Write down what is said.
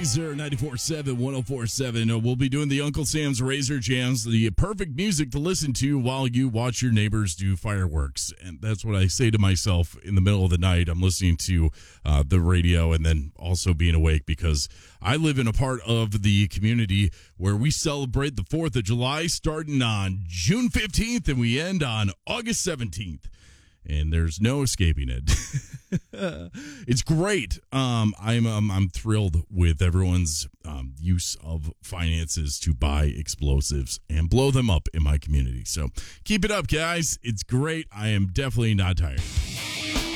Razor 94.7, 104.7. We'll be doing the Uncle Sam's Razor Jams, the perfect music to listen to while you watch your neighbors do fireworks. And that's what I say to myself in the middle of the night. I'm listening to the radio and then also being awake because I live in a part of the community where we celebrate the 4th of July starting on June 15th and we end on August 17th. And there's no escaping it. It's great. I'm thrilled with everyone's use of finances to buy explosives and blow them up in my community. So keep it up, guys. It's great. I am definitely not tired.